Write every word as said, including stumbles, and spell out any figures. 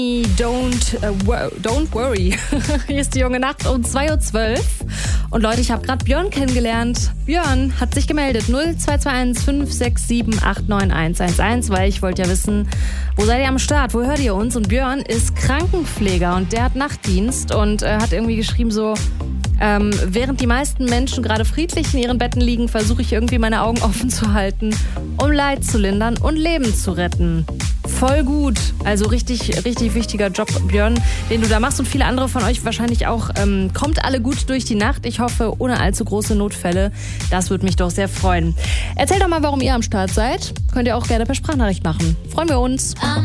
Don't, uh, wo- don't worry. Hier ist die junge Nacht um zwei Uhr zwölf. Und Leute, ich habe gerade Björn kennengelernt. Björn hat sich gemeldet. null zwei zwei eins fünf sechs sieben acht neun eins eins eins, weil ich wollte ja wissen, wo seid ihr am Start? Wo hört ihr uns? Und Björn ist Krankenpfleger und der hat Nachtdienst und äh, hat irgendwie geschrieben so, ähm, während die meisten Menschen gerade friedlich in ihren Betten liegen, versuche ich irgendwie meine Augen offen zu halten, um Leid zu lindern und Leben zu retten. Voll gut. Also richtig, richtig wichtiger Job, Björn, den du da machst und viele andere von euch wahrscheinlich auch. Ähm, kommt alle gut durch die Nacht. Ich hoffe, ohne allzu große Notfälle. Das würde mich doch sehr freuen. Erzählt doch mal, warum ihr am Start seid. Könnt ihr auch gerne per Sprachnachricht machen. Freuen wir uns.